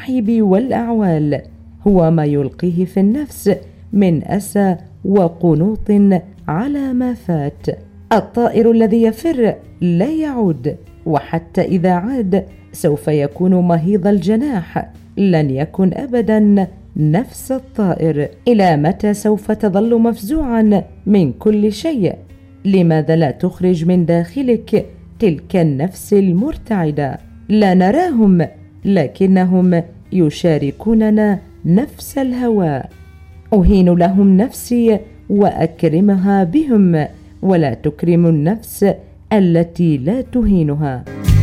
النحيب والأعوال هو ما يلقيه في النفس من أسى وقنوط على ما فات. الطائر الذي يفر لا يعود، وحتى إذا عاد سوف يكون مهيض الجناح، لن يكن أبدا نفس الطائر. إلى متى سوف تظل مفزوعا من كل شيء؟ لماذا لا تخرج من داخلك تلك النفس المرتعدة؟ لا نراهم لكنهم يشاركوننا نفس الهواء. أهين لهم نفسي وأكرمها بهم، ولا تكرم النفس التي لا تهينها.